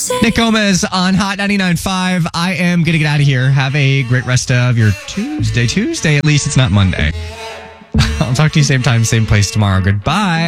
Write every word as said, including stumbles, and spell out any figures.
Nick Gomez on Hot ninety-nine point five. I am going to get out of here. Have a great rest of your Tuesday. Tuesday, at least it's not Monday. I'll talk to you same time, same place tomorrow. Goodbye.